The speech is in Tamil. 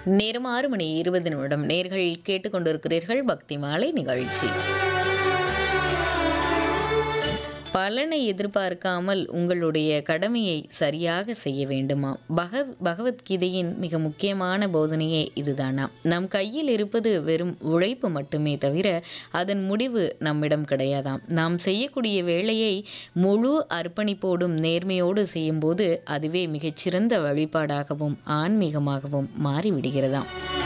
நேரம் 6:20 நேர்கள் கேட்டுக்கொண்டிருக்கிறீர்கள் பக்தி மாலை நிகழ்ச்சி. பலனை எதிர்பார்க்காமல் உங்களுடைய கடமையை சரியாக செய்ய வேண்டுமா? பகவத்கீதையின் மிக முக்கியமான போதனையே இதுதானா? நம் கையில் இருப்பது வெறும் உழைப்பு மட்டுமே தவிர அதன் முடிவு நம்மிடம் கிடையாதாம். நாம் செய்யக்கூடிய வேலையை முழு அர்ப்பணிப்போடும் நேர்மையோடு செய்யும்போது அதுவே மிகச்சிறந்த வழிபாடாகவும் ஆன்மீகமாகவும் மாறிவிடுகிறதாம்.